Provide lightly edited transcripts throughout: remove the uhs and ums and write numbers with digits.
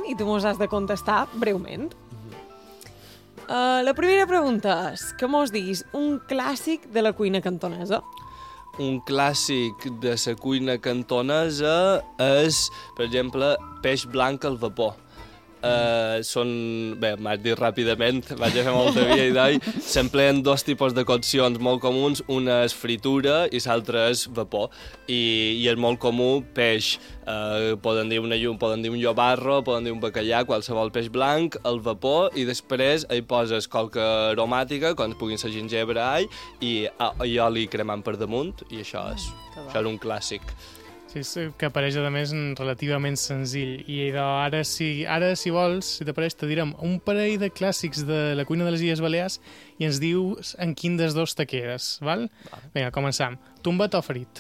i tu mos has de contestar breument. La primera pregunta és que mos diguis un clàssic de la cuina cantonesa. Un clàssic de la cuina cantonesa és, per exemple, peix blanc al vapor. M'has dit ràpidament, vaig a fer molta via i d'ahir, s'empleen dos tipus de coccions molt comuns, una és fritura i l'altra és vapor, i és molt comú peix, poden dir una llum, poden dir un llobarro, poden dir un bacallà, qualsevol peix blanc, al vapor, i després hi poses coca aromàtica, com puguin ser gingebre, all, i oli cremant per damunt, i això és un clàssic. Sí, que apareix, a més, relativament senzill. I ara, si vols, si t'apareix, te direm un parell de clàssics de la cuina de les Illes Balears i ens dius en quin dels dos te quedes, val? Vinga, començam. Tombat o frit?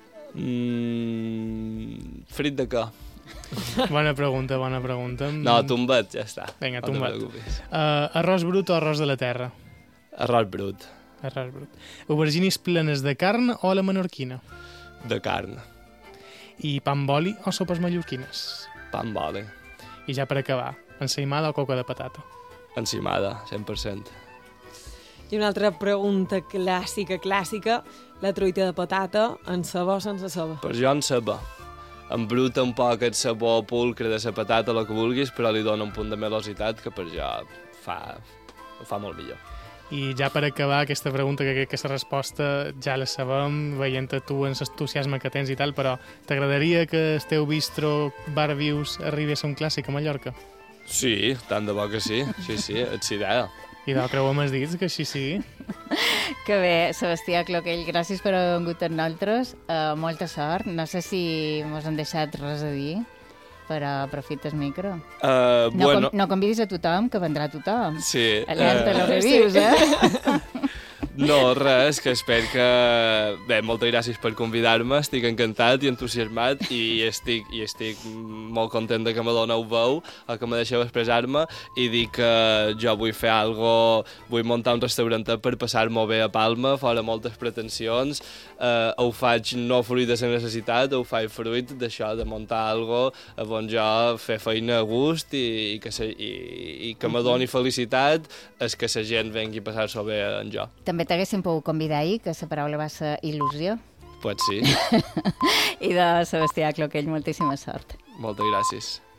Frit de què? Bona pregunta. No, tombat, ja està. Vinga, tombat. Arròs brut o arròs de la terra? Arròs brut. Aubergines plenes de carn o a la menorquina? De carn. I pa amb oli o sopes mallorquines? Pa amb oli. I ja per acabar, ensaïmada o coca de patata? Ensaïmada, 100%. I una altra pregunta clàssica, la truita de patata, en ceba o sense ceba? Per jo en ceba. Embruta un poc el sabor pulcre de la patata, el que vulguis, però li dona un punt de melositat que per jo ho fa molt millor. I ja per acabar aquesta pregunta, que crec que la resposta ja la sabem, veient tu en l'entusiasme que tens i tal, però t'agradaria que el teu bistro bar vius arribi a ser un clàssic a Mallorca? Sí, tant de bo que sí. Sí, ets idea. I de creuem els dits, que així sigui. Que bé, Sebastià Cloquell, gràcies per haver vingut amb nosaltres. Molta sort. No sé si mos han deixat res a dir, però aprofita el micro. No convidis a tothom, que vendrà tothom. Sí. Alerta, lo que dius, No, res, que espero que... Bé, moltes gràcies per convidar-me, estic encantat i entusiasmat i estic molt content de que me doneu veu, que me deixeu expressar-me i dir que jo vull fer vull muntar un restaurantet per passar-m'ho bé a Palma, fora moltes pretensions, ho faig no fruit de la necessitat, ho faig fruit d'això, de muntar on jo fer feina a gust i que me doni felicitat és que la gent vengui a passar-s'ho bé en jo. També t'haguéssim pogut convidar ahir, que la paraula va ser il·lusió. Pues sí. I de Sebastià Cloquell, moltíssima sort. Moltes gràcies.